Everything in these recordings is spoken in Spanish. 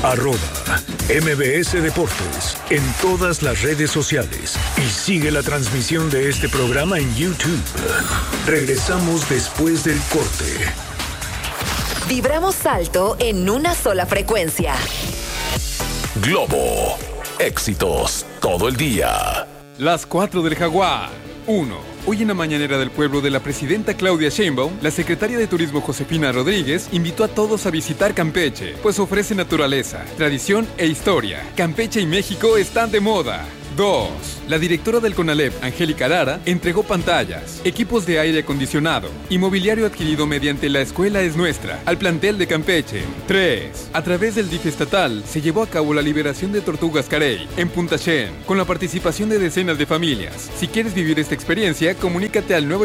@MBS Deportes en todas las redes sociales y sigue la transmisión de este programa en YouTube. Regresamos después del corte. Vibramos alto en una sola frecuencia. Globo. Éxitos todo el día. Las 4 del Jaguar. 1. Hoy en la mañanera del pueblo de la presidenta Claudia Sheinbaum, la secretaria de Turismo Josefina Rodríguez invitó a todos a visitar Campeche, pues ofrece naturaleza, tradición e historia. Campeche y México están de moda. 2. La directora del CONALEP, Angélica Lara, entregó pantallas, equipos de aire acondicionado y mobiliario adquirido mediante La Escuela es Nuestra al plantel de Campeche. 3. A través del DIF estatal se llevó a cabo la liberación de tortugas carey en Punta Shen, con la participación de decenas de familias. Si quieres vivir esta experiencia, comunícate al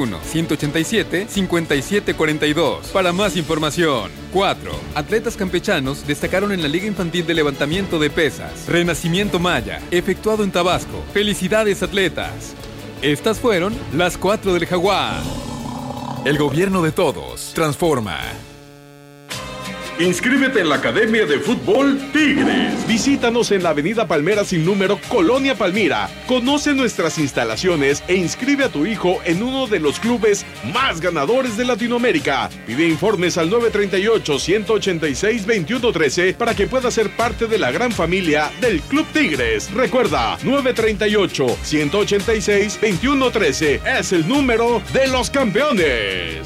981-187-5742 para más información. 4. Atletas campechanos destacaron en la Liga Infantil de Levantamiento de Pesas Renacimiento Maya, efectuado en Tabasco. ¡Felicidades, atletas! Estas fueron las 4 del Jaguar. El gobierno de todos transforma. Inscríbete en la Academia de Fútbol Tigres. Visítanos en la Avenida Palmera sin número, Colonia Palmira. Conoce nuestras instalaciones e inscribe a tu hijo en uno de los clubes más ganadores de Latinoamérica. Pide informes al 938-186-2113 para que puedas ser parte de la gran familia del Club Tigres. Recuerda, 938-186-2113 es el número de los campeones.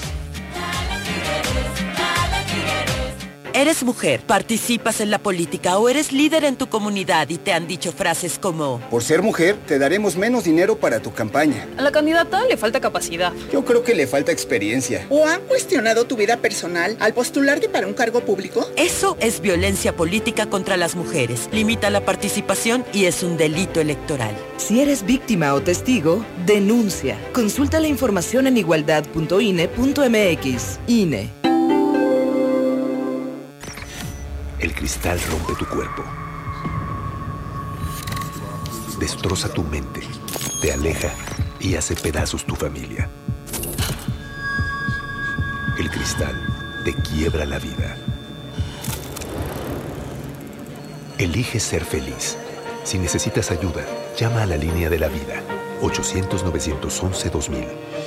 Eres mujer, participas en la política o eres líder en tu comunidad y te han dicho frases como: por ser mujer, te daremos menos dinero para tu campaña. A la candidata le falta capacidad. Yo creo que le falta experiencia. ¿O han cuestionado tu vida personal al postularte para un cargo público? Eso es violencia política contra las mujeres. Limita la participación y es un delito electoral. Si eres víctima o testigo, denuncia. Consulta la información en igualdad.ine.mx. INE. El cristal rompe tu cuerpo, destroza tu mente, te aleja y hace pedazos tu familia. El cristal te quiebra la vida. Elige ser feliz. Si necesitas ayuda, llama a la línea de la vida, 800-911-2000.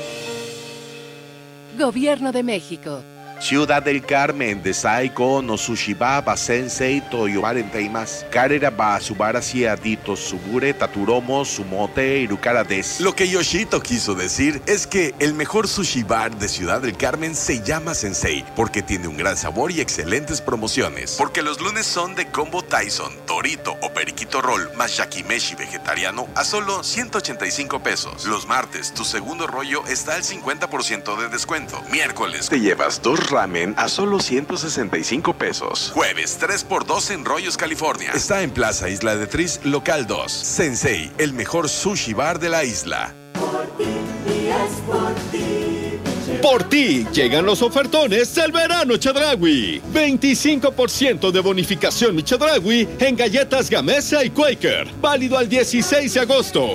Gobierno de México. Ciudad del Carmen, Desaiko, no Sushiba, Basensei, Toyobarenteimas, Karera ba Subarasia, Dito Subure, Taturomo, Sumote, Irukara des. Lo que Yoshito quiso decir es que el mejor sushi bar de Ciudad del Carmen se llama Sensei, porque tiene un gran sabor y excelentes promociones. Porque los lunes son de combo Tyson, Dorito o Periquito Roll, más yakimeshi vegetariano a solo 185 pesos. Los martes, tu segundo rollo está al 50% de descuento. Miércoles, te llevas 2 ramen a solo 165 pesos. Jueves, 3x2 en Rollos, California. Está en Plaza Isla de Tris, local 2. Sensei, el mejor sushi bar de la isla. Por ti y es por ti. Por ti llegan los ofertones del verano Chedraui. 25% de bonificación Chedraui en galletas Gamesa y Quaker. Válido al 16 de agosto.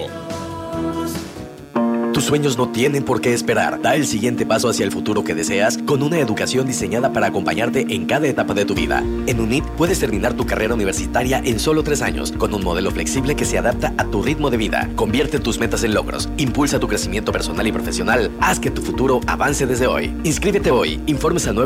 Tus sueños no tienen por qué esperar. Da el siguiente paso hacia el futuro que deseas con una educación diseñada para acompañarte en cada etapa de tu vida. En UNIT puedes terminar tu carrera universitaria en solo 3 años, con un modelo flexible que se adapta a tu ritmo de vida. Convierte tus metas en logros, impulsa tu crecimiento personal y profesional, haz que tu futuro avance desde hoy. Inscríbete hoy. Informes al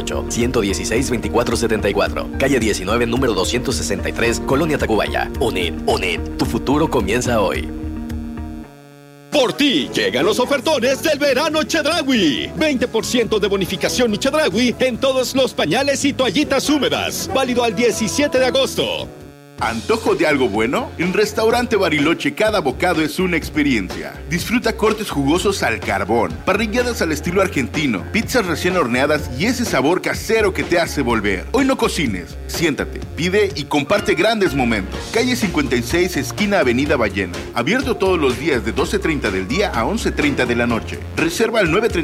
938-116-2474. Calle 19, número 263, Colonia Tacubaya. UNIT, tu futuro comienza hoy. Por ti llegan los ofertones del verano Chedraui. 20% de bonificación Chedraui en todos los pañales y toallitas húmedas. Válido al 17 de agosto. ¿Antojo de algo bueno? En Restaurante Bariloche cada bocado es una experiencia. Disfruta cortes jugosos al carbón, parrilladas al estilo argentino, pizzas recién horneadas y ese sabor casero que te hace volver. Hoy no cocines, siéntate, pide y comparte grandes momentos. Calle 56, esquina Avenida Ballena. Abierto todos los días de 12:30 del día a 11:30 de la noche. Reserva al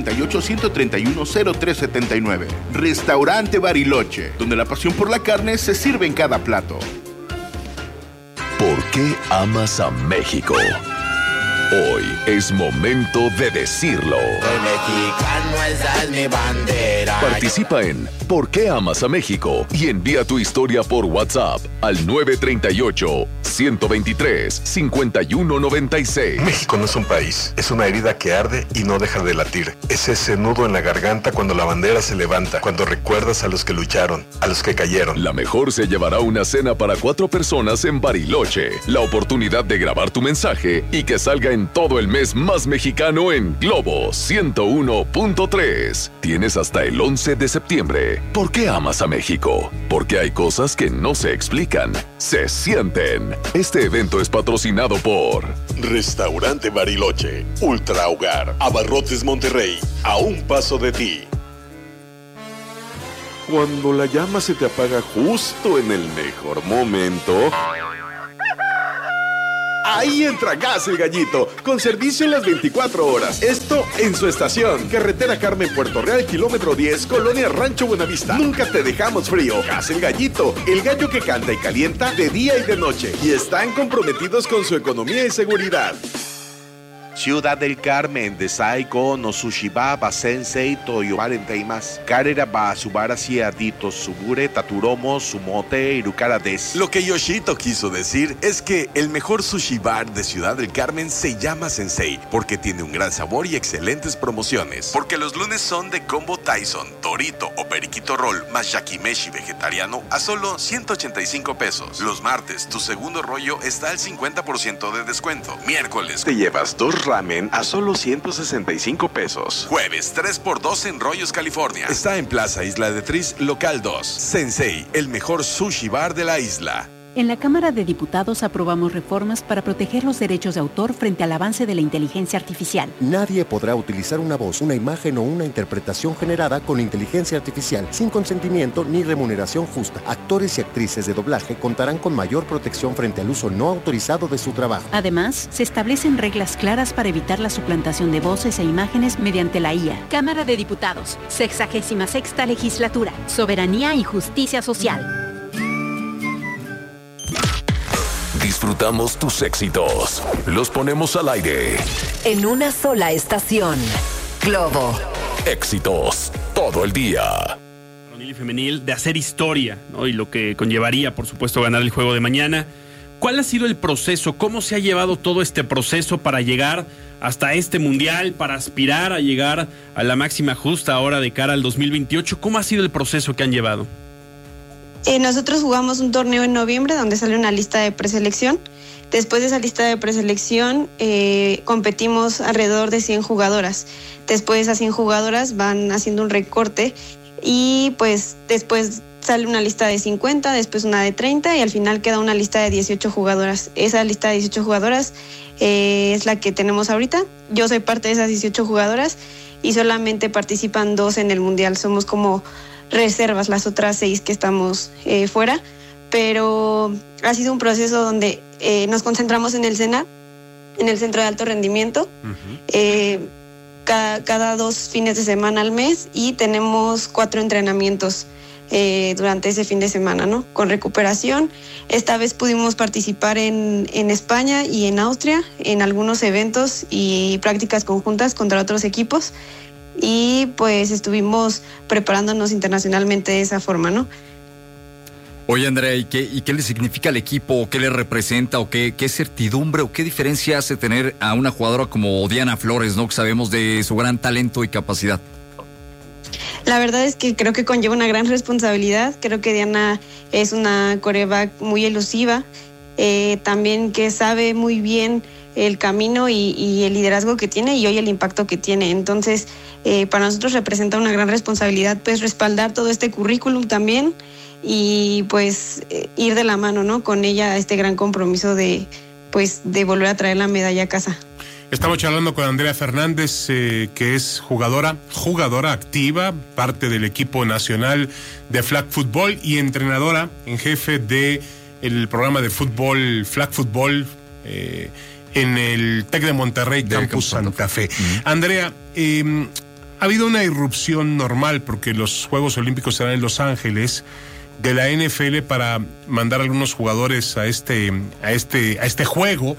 938-131-0379. Restaurante Bariloche, donde la pasión por la carne se sirve en cada plato. ¿Por qué amas a México? Hoy es momento de decirlo. Soy mexicano, esa es mi bandera. Participa en ¿Por qué amas a México? Y envía tu historia por WhatsApp al 938-123-5196. México no es un país, es una herida que arde y no deja de latir. Es ese nudo en la garganta cuando la bandera se levanta, cuando recuerdas a los que lucharon, a los que cayeron. La mejor se llevará una cena para 4 personas en Bariloche. La oportunidad de grabar tu mensaje y que salga en todo el mes más mexicano en Globo 101.3. Tienes hasta el 11 de septiembre. ¿Por qué amas a México? Porque hay cosas que no se explican, se sienten. Este evento es patrocinado por Restaurante Bariloche, Ultra Hogar, Abarrotes Monterrey, a un paso de ti. Cuando la llama se te apaga justo en el mejor momento, ahí entra Gas El Gallito, con servicio en las 24 horas. Esto en su estación. Carretera Carmen, Puerto Real, kilómetro 10, Colonia Rancho Buenavista. Nunca te dejamos frío. Gas El Gallito, el gallo que canta y calienta de día y de noche. Y están comprometidos con su economía y seguridad. Ciudad del Carmen, Desaigo, Nosushiba, Basensei, Toyobar Teimas, Carera Basubara Siadito, Subure, Taturomo, Sumote, Irukara Des. Lo que Yoshito quiso decir es que el mejor sushi bar de Ciudad del Carmen se llama Sensei, porque tiene un gran sabor y excelentes promociones. Porque los lunes son de combo Tyson, Torito o Periquito Roll, más yakimeshi vegetariano a solo 185 pesos. Los martes, tu segundo rollo está al 50% de descuento. Miércoles, te llevas 2 ramen a solo 165 pesos. Jueves, 3x2 en Rollos, California. Está en Plaza Isla de Tris, local 2. Sensei, el mejor sushi bar de la isla. En la Cámara de Diputados aprobamos reformas para proteger los derechos de autor frente al avance de la inteligencia artificial. Nadie podrá utilizar una voz, una imagen o una interpretación generada con inteligencia artificial sin consentimiento ni remuneración justa. Actores y actrices de doblaje contarán con mayor protección frente al uso no autorizado de su trabajo. Además, se establecen reglas claras para evitar la suplantación de voces e imágenes mediante la IA. Cámara de Diputados, 66ª Legislatura, Soberanía y Justicia Social. Disfrutamos tus éxitos. Los ponemos al aire. En una sola estación. Globo. Éxitos todo el día. Varonil y femenil de hacer historia, ¿no? Y lo que conllevaría, por supuesto, ganar el juego de mañana. ¿Cuál ha sido el proceso? ¿Cómo se ha llevado todo este proceso para llegar hasta este mundial, para aspirar a llegar a la máxima justa ahora de cara al 2028? ¿Cómo ha sido el proceso que han llevado? Nosotros jugamos un torneo en noviembre donde sale una lista de preselección. Después de esa lista de preselección competimos alrededor de 100 jugadoras. Después de esas 100 jugadoras van haciendo un recorte y pues después sale una lista de 50, después una de 30 y al final queda una lista de 18 jugadoras. Esa lista de 18 jugadoras es la que tenemos ahorita. Yo soy parte de esas 18 jugadoras y solamente participan 2 en el mundial. Somos como reservas, las otras 6 que estamos fuera, pero ha sido un proceso donde nos concentramos en el CENA, en el Centro de Alto Rendimiento, cada 2 fines de semana al mes y tenemos 4 entrenamientos durante ese fin de semana, ¿no? Con recuperación. Esta vez pudimos participar en España y en Austria en algunos eventos y prácticas conjuntas contra otros equipos. Y pues estuvimos preparándonos internacionalmente de esa forma, ¿no? Oye, Andrea, ¿y qué le significa al equipo? ¿Qué le representa? ¿O qué certidumbre? ¿O qué diferencia hace tener a una jugadora como Diana Flores, ¿no? Que sabemos de su gran talento y capacidad. La verdad es que creo que conlleva una gran responsabilidad. Creo que Diana es una quarterback muy elusiva, también que sabe muy bien el camino y el liderazgo que tiene y hoy el impacto que tiene. Entonces, para nosotros representa una gran responsabilidad, pues respaldar todo este currículum también y pues ir de la mano, ¿no? Con ella a este gran compromiso de volver a traer la medalla a casa. Estamos charlando con Andrea Fernández, que es jugadora activa, parte del equipo nacional de flag football y entrenadora en jefe de el programa de fútbol, flag football, en el TEC de Monterrey, Campus Santa Fe. Andrea, ha habido una irrupción normal porque los Juegos Olímpicos serán en Los Ángeles de la NFL para mandar a algunos jugadores a este juego,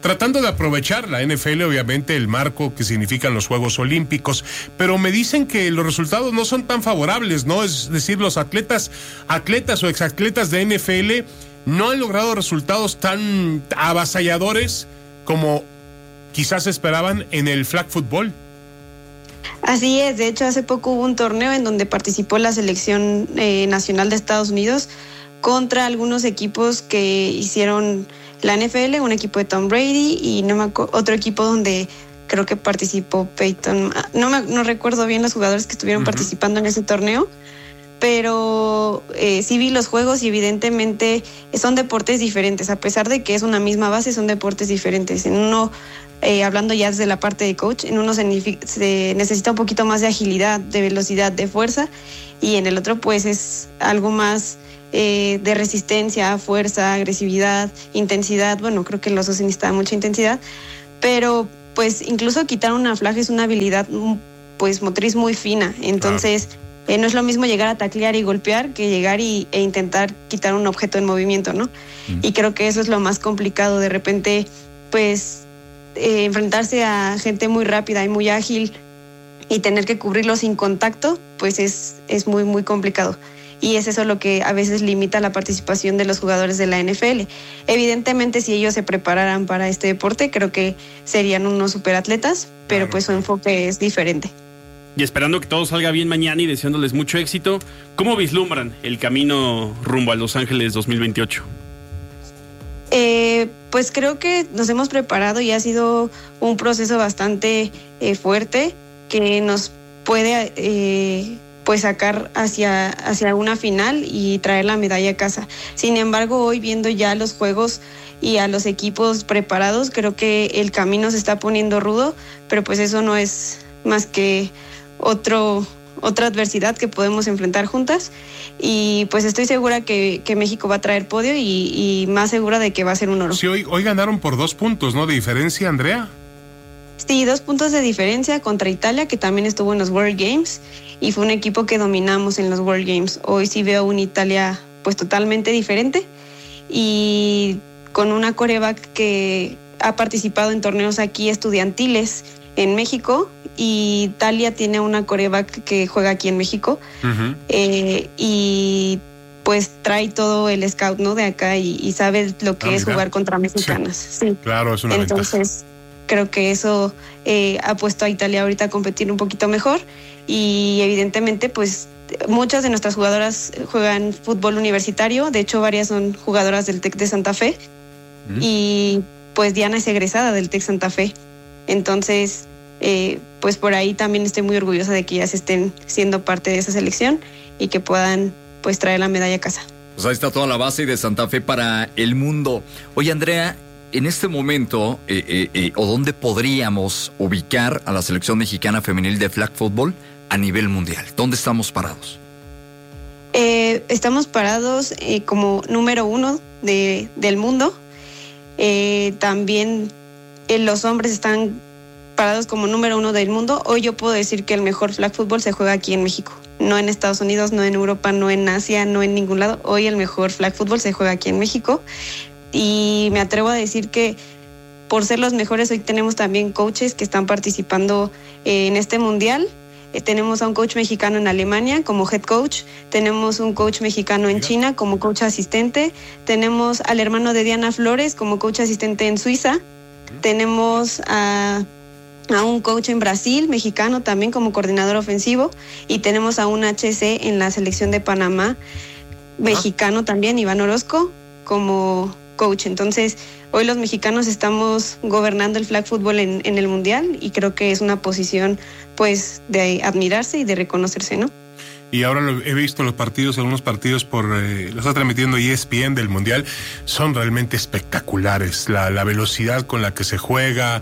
tratando de aprovechar la NFL, obviamente, el marco que significan los Juegos Olímpicos, pero me dicen que los resultados no son tan favorables, ¿no? Es decir, los atletas o exatletas de NFL no han logrado resultados tan avasalladores como quizás esperaban en el flag football. Así es, de hecho hace poco hubo un torneo en donde participó la selección nacional de Estados Unidos contra algunos equipos que hicieron la NFL, un equipo de Tom Brady y otro equipo donde creo que participó Peyton. No recuerdo bien los jugadores que estuvieron participando en ese torneo, pero sí vi los juegos y evidentemente son deportes diferentes, a pesar de que es una misma base, son deportes diferentes. En uno, hablando ya desde la parte de coach, en uno se necesita un poquito más de agilidad, de velocidad, de fuerza, y en el otro pues es algo más de resistencia, fuerza, agresividad, intensidad. Bueno, creo que los dos necesitan mucha intensidad, pero pues incluso quitar una flag es una habilidad pues motriz muy fina, entonces no es lo mismo llegar a taclear y golpear que llegar e intentar quitar un objeto en movimiento, ¿no? Y creo que eso es lo más complicado, de repente pues enfrentarse a gente muy rápida y muy ágil y tener que cubrirlo sin contacto, pues es muy muy complicado. Y es eso lo que a veces limita la participación de los jugadores de la NFL. Evidentemente, si ellos se prepararan para este deporte, creo que serían unos superatletas, pero pues su enfoque es diferente. Y esperando que todo salga bien mañana y deseándoles mucho éxito, ¿cómo vislumbran el camino rumbo a Los Ángeles 2028? Pues creo que nos hemos preparado y ha sido un proceso bastante fuerte que nos puede pues sacar hacia una final y traer la medalla a casa. Sin embargo, hoy viendo ya los juegos y a los equipos preparados, creo que el camino se está poniendo rudo, pero pues eso no es más que otra adversidad que podemos enfrentar juntas, y pues estoy segura que México va a traer podio y más segura de que va a ser un oro. Sí, hoy ganaron por 2 puntos, ¿no? De diferencia, Andrea. Sí, 2 puntos de diferencia contra Italia, que también estuvo en los World Games y fue un equipo que dominamos en los World Games. Hoy sí veo una Italia pues totalmente diferente y con una quarterback que ha participado en torneos aquí estudiantiles en México, y Italia tiene una quarterback que juega aquí en México, y pues trae todo el scout, ¿no? De acá y sabe lo que es jugar contra mexicanas. Sí. Claro, es una Entonces, creo que eso ha puesto a Italia ahorita a competir un poquito mejor, y evidentemente pues muchas de nuestras jugadoras juegan fútbol universitario, de hecho varias son jugadoras del TEC de Santa Fe, y pues Diana es egresada del TEC Santa Fe. Entonces, pues por ahí también estoy muy orgullosa de que ellas estén siendo parte de esa selección y que puedan pues traer la medalla a casa. Pues ahí está toda la base de Santa Fe para el mundo. Oye, Andrea, en este momento, ¿o dónde podríamos ubicar a la selección mexicana femenil de flag football a nivel mundial? ¿Dónde estamos parados? Estamos parados como número 1 del mundo. También los hombres están parados como número 1 del mundo. Hoy yo puedo decir que el mejor flag football se juega aquí en México, no en Estados Unidos, no en Europa, no en Asia, no en ningún lado. Hoy el mejor flag football se juega aquí en México, y me atrevo a decir que por ser los mejores hoy tenemos también coaches que están participando en este mundial. Tenemos a un coach mexicano en Alemania como head coach, tenemos un coach mexicano en China como coach asistente, tenemos al hermano de Diana Flores como coach asistente en Suiza, tenemos a un coach en Brasil, mexicano también como coordinador ofensivo, y tenemos a un HC en la selección de Panamá, mexicano también, Iván Orozco, como coach. Entonces, hoy los mexicanos estamos gobernando el flag football en el mundial, y creo que es una posición pues de admirarse y de reconocerse, ¿no? Y ahora he visto los partidos, algunos partidos lo está transmitiendo ESPN del mundial, son realmente espectaculares. La velocidad con la que se juega,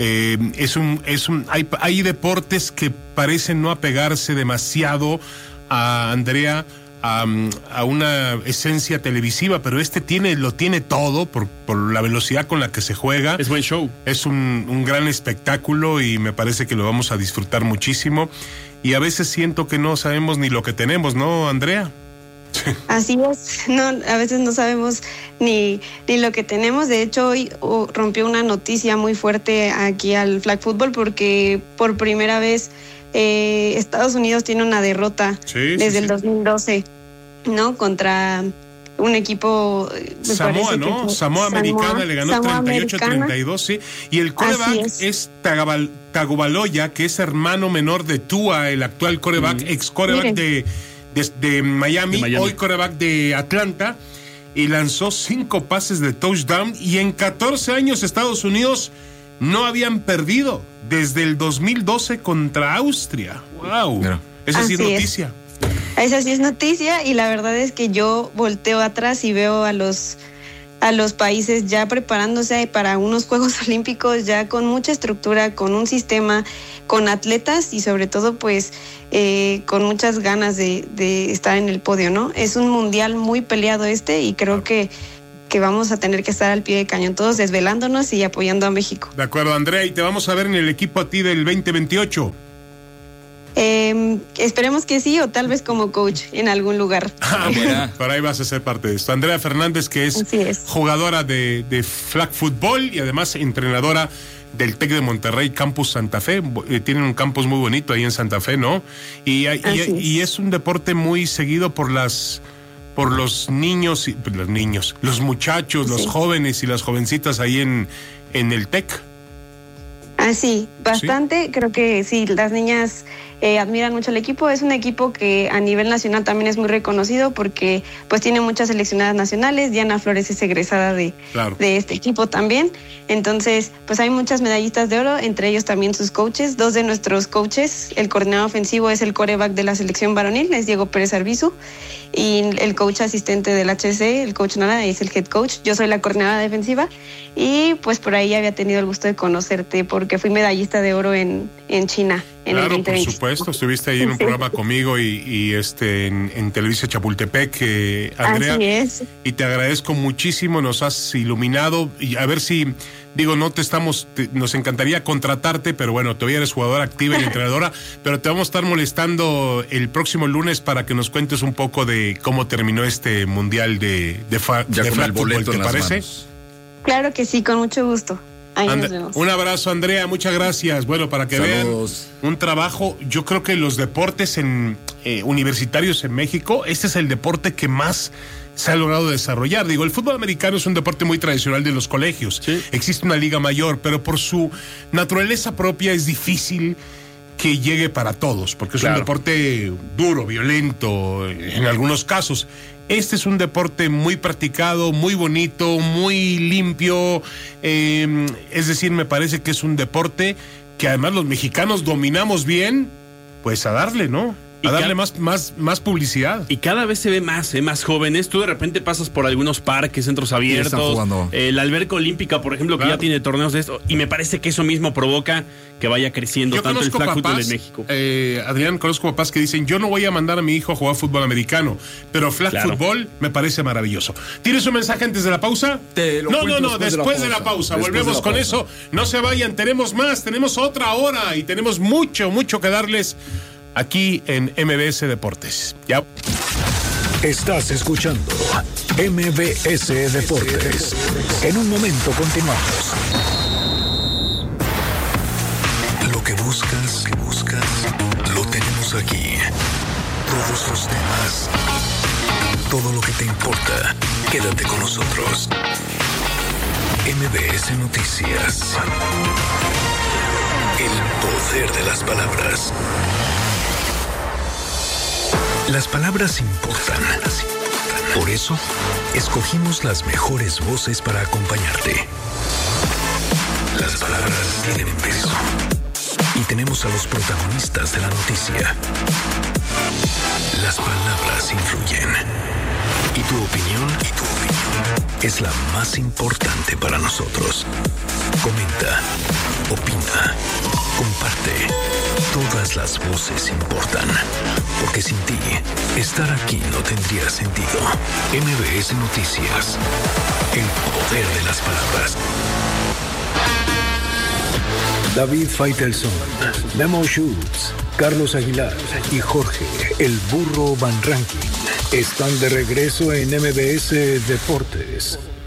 hay deportes que parecen no apegarse demasiado a Andrea, a una esencia televisiva, pero lo tiene todo por la velocidad con la que se juega. Es buen show. Es un gran espectáculo y me parece que lo vamos a disfrutar muchísimo. Y a veces siento que no sabemos ni lo que tenemos, ¿no, Andrea? Así es, no, a veces no sabemos ni lo que tenemos. De hecho, hoy rompió una noticia muy fuerte aquí al flag football porque por primera vez Estados Unidos tiene una derrota desde el 2012, ¿no? Contra un equipo Samoa, ¿no? Samoa Americana le ganó 38-32, sí. Y el quarterback es Tagovailoa, que es hermano menor de Tua, el actual quarterback, ex quarterback de Miami, hoy quarterback de Atlanta, y lanzó 5 pases de touchdown, y en 14 años Estados Unidos no habían perdido desde el 2012 contra Austria. ¡Wow! Esa sí es noticia. Esa sí es noticia, y la verdad es que yo volteo atrás y veo a los países ya preparándose para unos Juegos Olímpicos, ya con mucha estructura, con un sistema, con atletas y sobre todo pues con muchas ganas de estar en el podio, ¿no? Es un mundial muy peleado y creo que vamos a tener que estar al pie de cañón todos desvelándonos y apoyando a México. De acuerdo, Andrea, y te vamos a ver en el equipo a ti del 2028. Esperemos que sí, o tal vez como coach en algún lugar. Por ahí vas a ser parte de esto. Andrea Fernández, que es jugadora de flag football y además entrenadora del TEC de Monterrey, Campus Santa Fe. Tienen un campus muy bonito ahí en Santa Fe, ¿no? Y es un deporte muy seguido por los niños, los muchachos, los jóvenes y las jovencitas ahí en el TEC. Sí, bastante. ¿Sí? Creo que sí, las niñas admiran mucho el equipo. Es un equipo que a nivel nacional también es muy reconocido porque pues tiene muchas seleccionadas nacionales. Diana Flores es egresada de este equipo también. Entonces, pues hay muchas medallistas de oro, entre ellos también sus coaches. 2 de nuestros coaches, el coordinador ofensivo es el quarterback de la selección varonil, es Diego Pérez Arbizu, y el coach asistente del HC, el coach Nara, es el head coach. Yo soy la coordinadora defensiva y pues por ahí había tenido el gusto de conocerte porque fui medallista de oro en China en el 2020. Por supuesto, estuviste ahí en un programa conmigo y en Televisa Chapultepec, Andrea. Así es. Y te agradezco muchísimo, nos has iluminado y a ver si, nos encantaría contratarte, pero bueno, todavía eres jugadora activa y entrenadora, pero te vamos a estar molestando el próximo lunes para que nos cuentes un poco de cómo terminó este mundial de flag football, ¿te parece? Manos. Claro que sí, con mucho gusto. Ahí nos vemos. Un abrazo, Andrea, muchas gracias. Bueno, para que vean un trabajo, yo creo que los deportes universitarios en México, este es el deporte que más se ha logrado desarrollar. El fútbol americano es un deporte muy tradicional de los colegios. ¿Sí? Existe una liga mayor, pero por su naturaleza propia es difícil que llegue para todos, porque es un deporte duro, violento, en algunos casos. Este es un deporte muy practicado, muy bonito, muy limpio. Es decir, me parece que es un deporte que además los mexicanos dominamos bien, pues a darle, ¿no? A darle más publicidad. Y cada vez se ve más jóvenes. Tú de repente pasas por algunos parques, centros abiertos. La alberca olímpica, por ejemplo, que ya tiene torneos de esto. Y me parece que eso mismo provoca que vaya creciendo tanto el flag football en México. Adrián, conozco papás que dicen, yo no voy a mandar a mi hijo a jugar fútbol americano, pero flag football me parece maravilloso. ¿Tienes un mensaje antes de la pausa? Después de la pausa. Volvemos con eso. No se vayan, tenemos más, tenemos otra hora y tenemos mucho que darles aquí en MBS Deportes. Ya. Estás escuchando MBS Deportes. En un momento continuamos. Lo que buscas, lo tenemos aquí. Todos los temas, todo lo que te importa, quédate con nosotros. MBS Noticias. El poder de las palabras. Las palabras importan. Por eso, escogimos las mejores voces para acompañarte. Las palabras tienen peso. Y tenemos a los protagonistas de la noticia. Las palabras influyen. Y tu opinión es la más importante para nosotros. Comenta, opina, comparte. Todas las voces importan, porque sin ti, estar aquí no tendría sentido. MBS Noticias, el poder de las palabras. David Faitelson, Memo Schultz, Carlos Aguilar y Jorge, el burro Van Ranking. están de regreso en MBS Deportes.